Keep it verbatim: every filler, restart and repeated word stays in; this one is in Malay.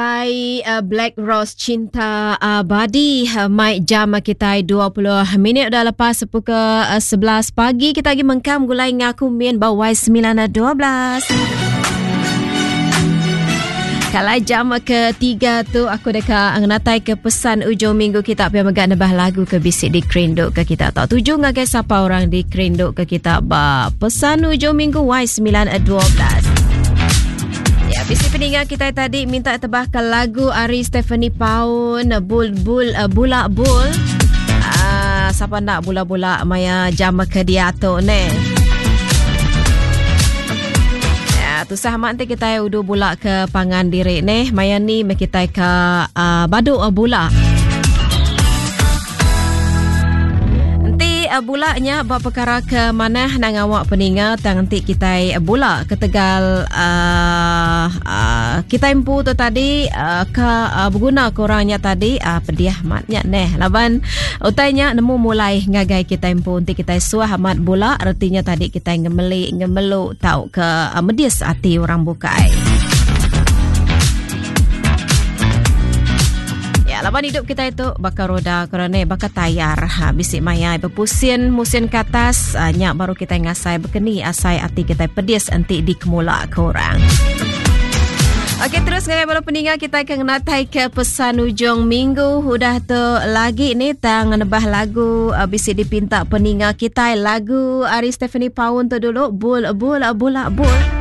Hai uh, Black Rose Cinta Abadi. uh, Mic jam kita dua puluh minit dah lepas pukul uh, sebelas pagi. Kita lagi mengkam gulai ngaku mien bawai sembilan dua belas. Kalau jam ketiga tu aku dekat nganatai ke pesan ujung minggu kita biar megak nebah lagu ke bisik di Kerinduk ke kita tak tuju ngagai siapa orang di Kerinduk ke kita ba pesan ujung minggu Y sembilan dua belas. Ya, bisik peninggal kita tadi minta tebahkan lagu Ari Stephanie Paun Bul Bul uh, Bulak Bul. Uh, siapa nak bula-bula maya jam ke dia tu ne. Ya, tu sah mak nanti kita udah bula ke pangan diri ne. Maya ni kita ke uh, baduk uh, bula. Uh, bulanya buat perkara ke mana nang awak peninggal tang nanti kita bula ke Tegal uh, uh, kita impu tu tadi uh, ke uh, berguna korangnya tadi uh, pediah matnya neh laban utainya nemu mulai ngagai kita impu nanti kita suah amat bula artinya tadi kita ngemeli ngemelu tahu ke uh, medias hati orang bukai. Laban hidup kita itu bakal roda kerana bakal tayar. Ha, bisik maya berpusin musin ke atas. Ha, nyak baru kita ngasai berkeni asai hati kita pedis nanti di kemula ke orang. Okey, terus dengan baru peninggal kita akan natai ke pesan ujung minggu. Udah tu lagi ni tang nebah lagu uh, bisik dipinta peninggal kita lagu Ari Stephanie Paun tu dulu Bul Bul Bul Bul.